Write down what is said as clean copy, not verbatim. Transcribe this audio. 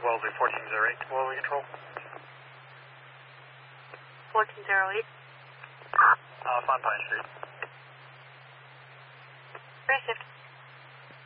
Wellesley 1408, Wellesley Control. 1408. Fon Pine Street. Received.